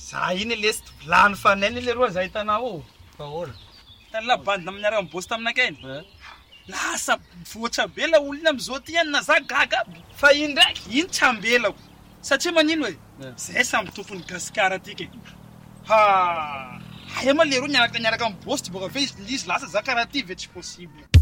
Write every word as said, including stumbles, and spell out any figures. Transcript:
Za iny lesy vilany fanene leroa zay tanao. Ahoana? Tala bande miaraka amin'ny boss taminakay. Lasa voatra be la olona am'zao ty na za gaga. Fa iny ndraiky iny tsambelako. Satria manino hoe? Zay samy tompony gasikara tiky. Ha! Aya ma leroa niaraka niaraka amin'ny boss ty boka fe izy lasa za karaha ty ve tsy possible.